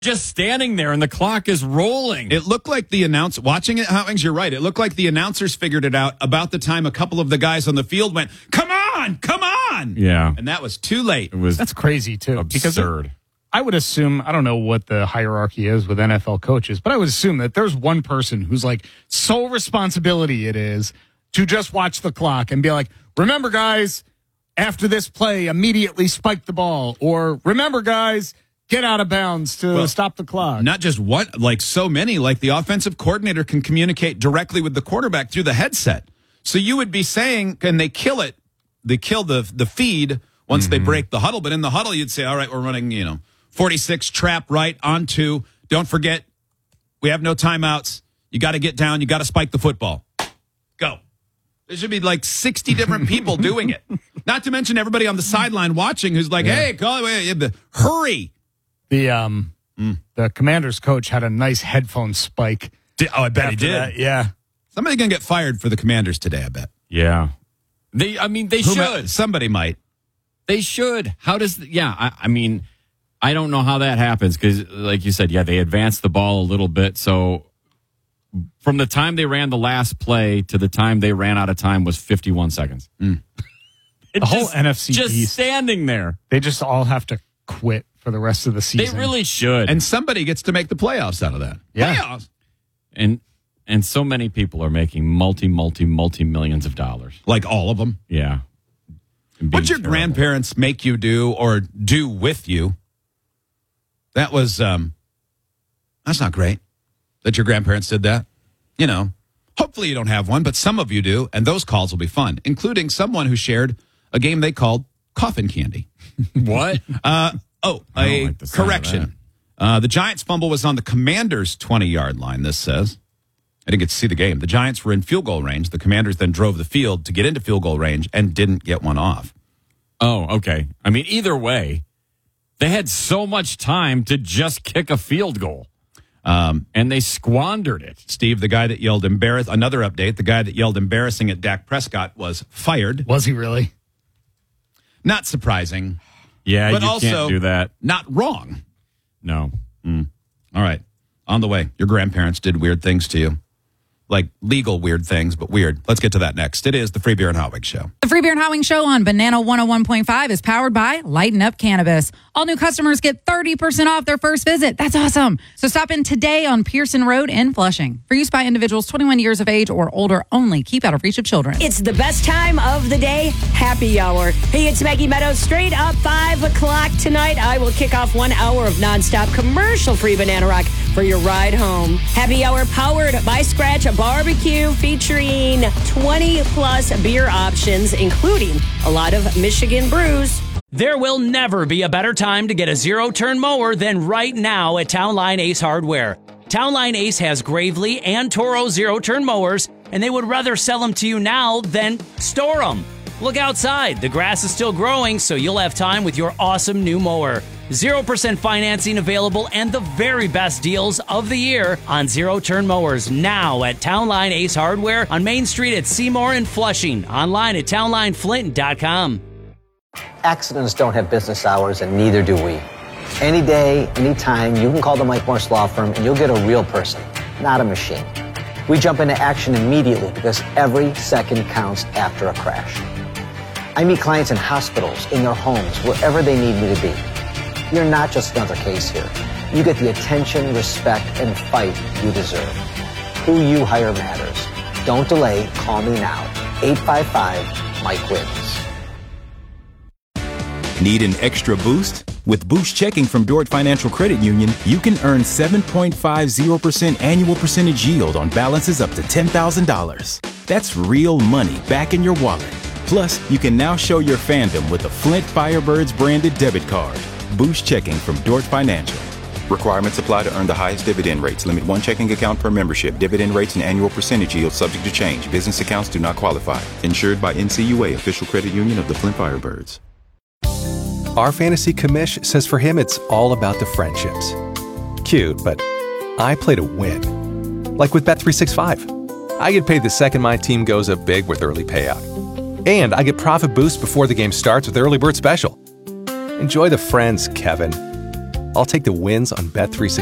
just standing there and the clock is rolling. It looked like the watching it, Hotwings, you're right. It looked like the announcers figured it out about the time a couple of the guys on the field went, come on, come on. Yeah. And that was too late. That's crazy, too. Absurd. I would assume, I don't know what the hierarchy is with NFL coaches, but I would assume that there's one person whose like sole responsibility it is to just watch the clock and be like, remember, guys, after this play, immediately spike the ball. Or remember, guys, get out of bounds to stop the clock. Not just what, like so many, like the offensive coordinator can communicate directly with the quarterback through the headset. So you would be saying, and they kill it, they kill the feed once they break the huddle. But in the huddle, you'd say, all right, we're running, 46 trap right on 2. Don't forget, we have no timeouts. You got to get down. You got to spike the football. Go. There should be like 60 different people doing it. Not to mention everybody on the sideline watching who's like, hey, hurry. The Commanders coach had a nice headphone spike. I bet he did. That, yeah. Somebody's going to get fired for the Commanders today, I bet. Yeah. They should. Somebody might. They should. How does, I don't know how that happens because, like you said, they advanced the ball a little bit. So from the time they ran the last play to the time they ran out of time was 51 seconds. The whole NFC just East, standing there. They just all have to quit for the rest of the season. They really should. And somebody gets to make the playoffs out of that. Yeah. Playoffs. And so many people are making multi-millions of dollars. Like all of them. Yeah. What'd your grandparents make you do or do with you? That was, that's not great that your grandparents did that. Hopefully you don't have one, but some of you do, and those calls will be fun, including someone who shared a game they called Coffin Candy. What? Correction. The Giants' fumble was on the Commanders' 20-yard line, this says. I didn't get to see the game. The Giants were in field goal range. The Commanders then drove the field to get into field goal range and didn't get one off. Oh, okay. Either way, they had so much time to just kick a field goal. And they squandered it. Steve, the guy that yelled another update, the guy that yelled embarrassing at Dak Prescott was fired. Was he really? Not surprising. Yeah, but you also can't do that. Not wrong. No. All right. On the way. Your grandparents did weird things to you. Like legal weird things, but weird. Let's get to that next. It is the Free Beer and Hot Wings Show. The Free Beer and Hot Wings Show on Banana 101.5 is powered by Lighten Up Cannabis. All new customers get 30% off their first visit. That's awesome. So stop in today on Pearson Road in Flushing. For use by individuals 21 years of age or older only. Keep out of reach of children. It's the best time of the day, happy hour. Hey, it's Maggie Meadows. Straight up 5 o'clock tonight, I will kick off 1 hour of nonstop commercial-free Banana Rock for your ride home. Happy hour powered by Scratch Barbecue, featuring 20-plus beer options, including a lot of Michigan brews. There will never be a better time to get a zero-turn mower than right now at Town Line Ace Hardware. Town Line Ace has Gravely and Toro zero-turn mowers, and they would rather sell them to you now than store them. Look outside. The grass is still growing, so you'll have time with your awesome new mower. 0% financing available and the very best deals of the year on zero-turn mowers now at Town Line Ace Hardware on Main Street at Seymour and Flushing. Online at townlineflint.com. Accidents don't have business hours, and neither do we. Any day, anytime, you can call the Mike Morse Law Firm and you'll get a real person, not a machine. We jump into action immediately because every second counts after a crash. I meet clients in hospitals, in their homes, wherever they need me to be. You're not just another case here. You get the attention, respect, and fight you deserve. Who you hire matters. Don't delay. Call me now. 855-MIKE-WINS. Need an extra boost? With Boost Checking from Dort Financial Credit Union, you can earn 7.50% annual percentage yield on balances up to $10,000. That's real money back in your wallet. Plus, you can now show your fandom with a Flint Firebirds branded debit card. Boost Checking from Dort Financial. Requirements apply to earn the highest dividend rates. Limit one checking account per membership. Dividend rates and annual percentage yield subject to change. Business accounts do not qualify. Insured by NCUA, official credit union of the Flint Firebirds. Our fantasy commish says for him it's all about the friendships. Cute, but I play to win. Like with Bet365. I get paid the second my team goes up big with early payout. And I get profit boost before the game starts with Early Bird Special. Enjoy the friends, Kevin. I'll take the wins on Bet365.